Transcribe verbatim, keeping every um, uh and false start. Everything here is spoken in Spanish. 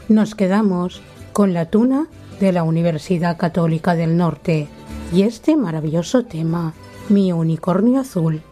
Nos quedamos con la tuna de la Universidad Católica del Norte y este maravilloso tema, Mi unicornio azul.